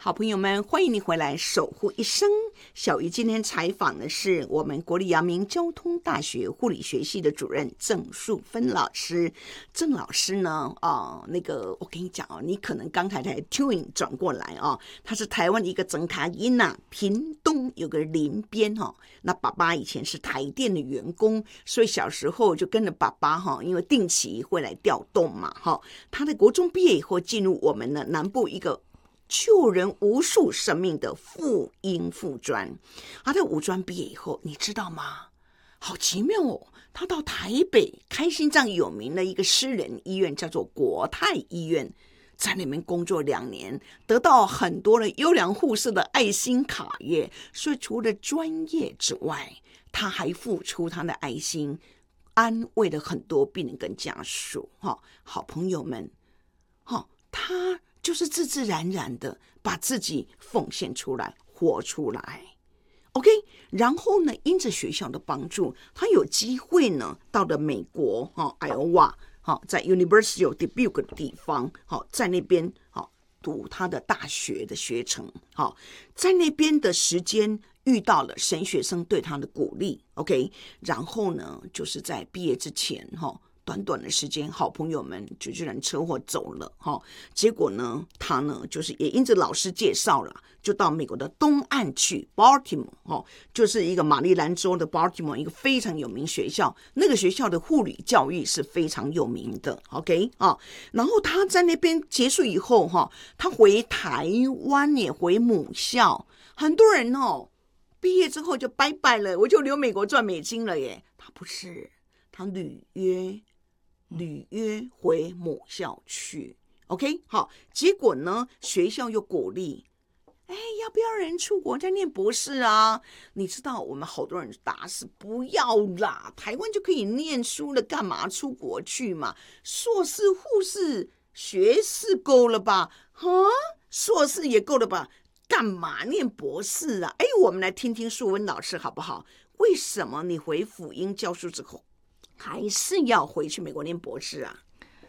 好朋友们，欢迎你回来守护一生。小鱼今天采访的是我们国立阳明交通大学护理学系的主任郑树芬老师。郑老师呢，我跟你讲哦，你可能刚才 tune 转过来哦，他是台湾的一个整卡音呐，屏东有个林边哈。那爸爸以前是台电的员工，所以小时候就跟着爸爸哈，因为定期会来调动嘛哈。他的国中毕业以后，进入我们的南部一个救人无数生命的妇婴妇专。他在五专毕业以后，你知道吗？好奇妙哦，他到台北开心脏有名的一个私人医院，叫做国泰医院，在那边工作2年，得到很多的优良护士的爱心卡耶。所以除了专业之外，他还付出他的爱心，安慰了很多病人跟家属。好朋友们，他就是自自然然的把自己奉献出来，活出来。OK， 然后呢，因着学校的帮助，他有机会呢，到了美国Iowa，在 University of Dubuque 的地方，在那边读他的大学的学程。在那边的时间遇到了神学生对他的鼓励。OK， 然后呢，就是在毕业之前短短的时间，好朋友们就居然车祸走了结果呢，他呢就是也因着老师介绍了，就到美国的东岸去 Baltimore 就是一个马里兰州的 Baltimore 一个非常有名学校，那个学校的护理教育是非常有名的。OK 然后他在那边结束以后他回台湾也回母校，很多人毕业之后就拜拜了，我就留美国赚美金了耶。他不是，他履约回母校去。 OK 好，结果呢学校又鼓励要不要人出国再念博士啊？你知道我们好多人答是不要啦，台湾就可以念书了，干嘛出国去嘛？硕士护士学士够了吧硕士也够了吧，干嘛念博士啊？我们来听听树温老师好不好？为什么你回辅英教书之后还是要回去美国念博士啊？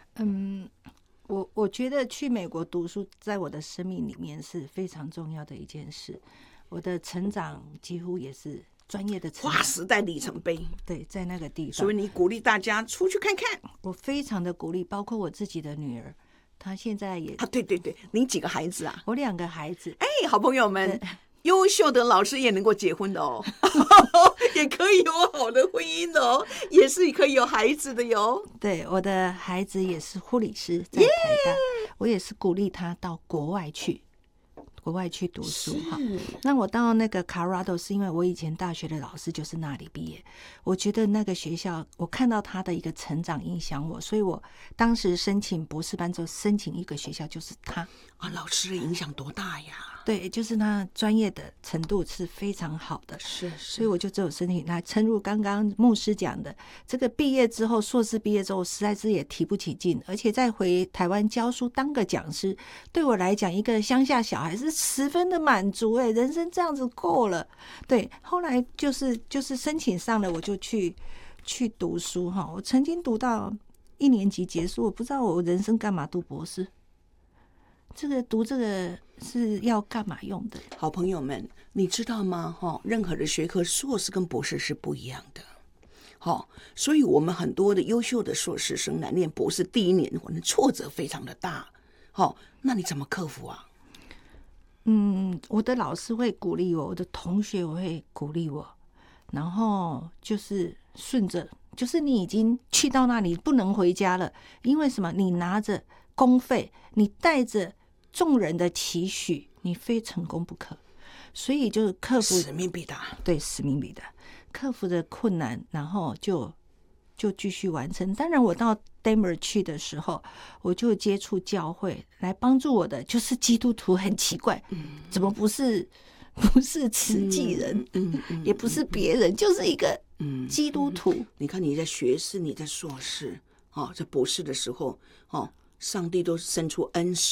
我觉得去美国读书在我的生命里面是非常重要的一件事，我的成长几乎也是专业的成长， 划时代里程碑。 对，在那个地方， 所以你鼓励大家出去看看。 我非常的鼓励，包括我自己的女儿，她现在也对，您几个孩子啊？ 我2个孩子。 好朋友们，优秀的老师也能够结婚的哦也可以有好的婚姻的哦，也是可以有孩子的哟。 对，我的孩子也是护理师，在台大我也是鼓励他到国外去读书那我到那个 Colorado 是因为我以前大学的老师就是那里毕业，我觉得那个学校我看到他的一个成长影响我，所以我当时申请博士班之后申请一个学校就是他老师的影响多大呀？ 对，就是他专业的程度是非常好的， 是， 所以我就只有申请他。诚如刚刚牧师讲的，这个毕业之后，硕士毕业之后，实在是也提不起劲，而且再回台湾教书当个讲师，对我来讲，一个乡下小孩是十分的满足，人生这样子够了。对，后来就是申请上了，我就去读书我曾经读到1年级结束，我不知道我人生干嘛读博士。读这个是要干嘛用的？ 好朋友们，你知道吗？任何的学科，硕士跟博士是不一样的。所以我们很多的优秀的硕士生来念博士第1年，可能挫折非常的大。那你怎么克服啊？ 我的老师会鼓励我，我的同学我会鼓励我，然后就是顺着，就是你已经去到那里不能回家了，因为什么？你拿着公费，你带着众人的期许，你非成功不可，所以就是克服使命必达。 对，使命必达，克服的困难，然后就继续完成。当然我到 Denver 去的时候，我就接触教会，来帮助我的就是基督徒。很奇怪，怎么不是慈济人，也不是别人，就是一个基督徒。 你看你在学士，你在硕士在博士的时候上帝都伸出恩